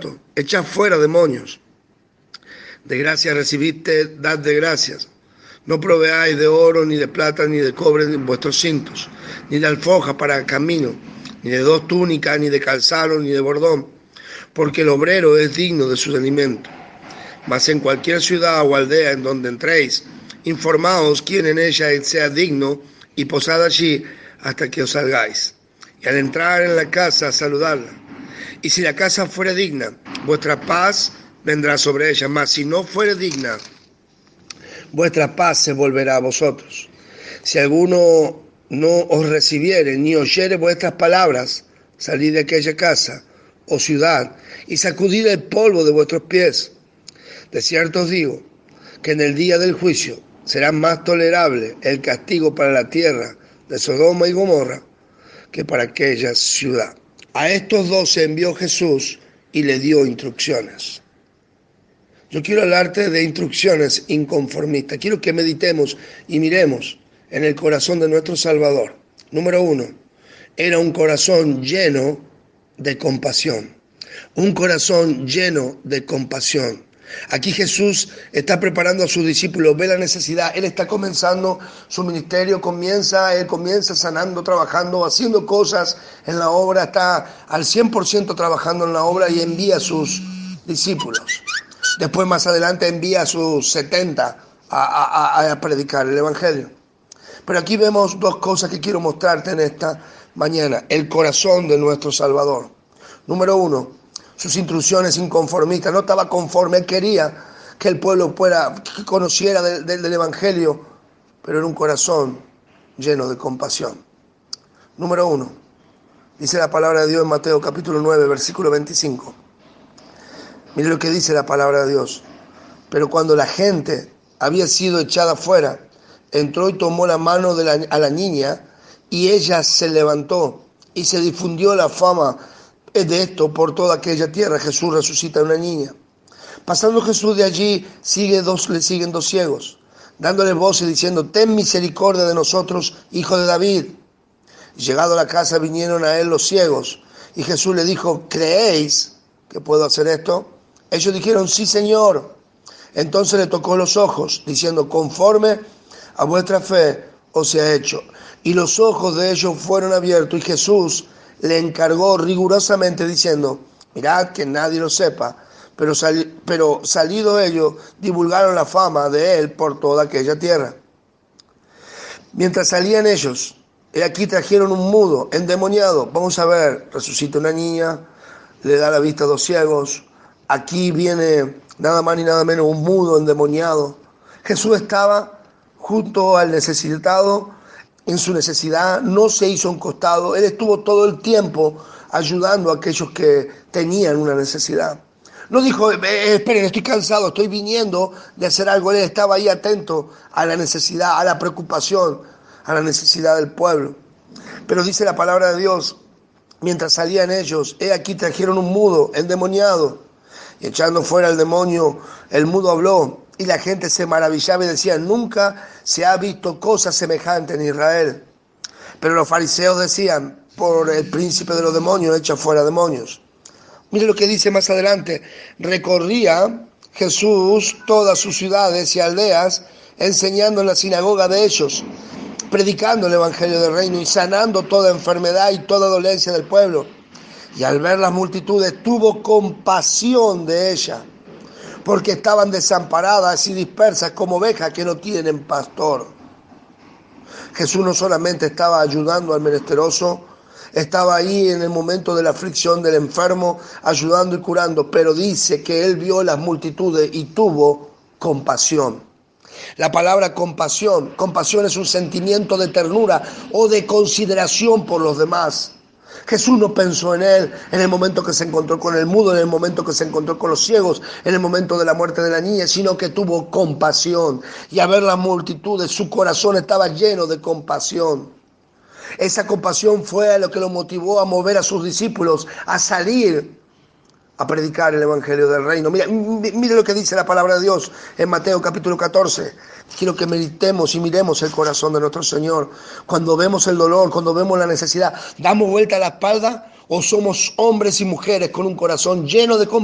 muertos, echad fuera demonios. De gracia recibiste, dad de gracias. No proveáis de oro, ni de plata, ni de cobre en vuestros cintos, ni de alforja para camino, ni de dos túnicas, ni de calzado, ni de bordón, porque el obrero es digno de su alimento. Mas en cualquier ciudad o aldea en donde entréis, informaos quién en ella sea digno, y posad allí hasta que os salgáis. Y al entrar en la casa, saludarla. Y si la casa fuere digna, vuestra paz vendrá sobre ella, mas si no fuere digna, vuestra paz se volverá a vosotros. Si alguno no os recibiere ni oyere vuestras palabras, salid de aquella casa o ciudad y sacudid el polvo de vuestros pies. De cierto os digo que en el día del juicio será más tolerable el castigo para la tierra de Sodoma y Gomorra que para aquella ciudad. A estos 12 envió Jesús y le dio instrucciones. Yo quiero hablarte de instrucciones inconformistas. Quiero que meditemos y miremos en el corazón de nuestro Salvador. Número 1, era un corazón lleno de compasión. Un corazón lleno de compasión. Aquí Jesús está preparando a sus discípulos, ve la necesidad, Él está comenzando su ministerio, Él comienza sanando, trabajando, haciendo cosas en la obra, está al 100% trabajando en la obra y envía a sus discípulos. Después más adelante envía a sus 70 a predicar el Evangelio. Pero aquí vemos dos cosas que quiero mostrarte en esta mañana. El corazón de nuestro Salvador. Número 1, sus instrucciones inconformistas. No estaba conforme, él quería que el pueblo que conociera del Evangelio, pero era un corazón lleno de compasión. Número 1, dice la palabra de Dios en Mateo capítulo 9, versículo 25. Mire lo que dice la palabra de Dios. Pero cuando la gente había sido echada fuera, entró y tomó la mano a la niña, y ella se levantó, y se difundió la fama de esto por toda aquella tierra. Jesús resucita a una niña. Pasando Jesús de allí, le siguen dos ciegos, dándole voces diciendo: ten misericordia de nosotros, hijo de David. Y llegado a la casa vinieron a él los ciegos, y Jesús le dijo: ¿creéis que puedo hacer esto? Ellos dijeron: sí, Señor. Entonces le tocó los ojos, diciendo: conforme a vuestra fe os sea hecho. Y los ojos de ellos fueron abiertos, y Jesús le encargó rigurosamente diciendo: mirad que nadie lo sepa. Pero salido ellos, divulgaron la fama de él por toda aquella tierra. Mientras salían ellos, he aquí trajeron un mudo, endemoniado. Vamos a ver, resucita una niña, le da la vista a dos ciegos. Aquí viene nada más ni nada menos un mudo endemoniado. Jesús estaba junto al necesitado en su necesidad, no se hizo un costado. Él estuvo todo el tiempo ayudando a aquellos que tenían una necesidad. No dijo: esperen, estoy cansado, estoy viniendo de hacer algo. Él estaba ahí atento a la necesidad, a la preocupación, a la necesidad del pueblo. Pero dice la palabra de Dios: mientras salían ellos, he aquí trajeron un mudo endemoniado. Y echando fuera el demonio, el mudo habló, y la gente se maravillaba y decía: nunca se ha visto cosa semejante en Israel. Pero los fariseos decían: por el príncipe de los demonios echa fuera demonios. Mire lo que dice más adelante: recorría Jesús todas sus ciudades y aldeas, enseñando en la sinagoga de ellos, predicando el evangelio del reino y sanando toda enfermedad y toda dolencia del pueblo. Y al ver las multitudes tuvo compasión de ellas, porque estaban desamparadas y dispersas como ovejas que no tienen pastor. Jesús no solamente estaba ayudando al menesteroso, estaba ahí en el momento de la aflicción del enfermo, ayudando y curando, pero dice que él vio las multitudes y tuvo compasión. La palabra compasión es un sentimiento de ternura o de consideración por los demás. Jesús no pensó en él en el momento que se encontró con el mudo, en el momento que se encontró con los ciegos, en el momento de la muerte de la niña, sino que tuvo compasión. Y a ver las multitudes, su corazón estaba lleno de compasión. Esa compasión fue lo que lo motivó a mover a sus discípulos a salir a predicar el evangelio del reino. Mire lo que dice la palabra de Dios en Mateo capítulo 14. Quiero que meditemos y miremos el corazón de nuestro Señor. Cuando vemos el dolor, cuando vemos la necesidad, ¿damos vuelta a la espalda o somos hombres y mujeres con un corazón lleno de compasión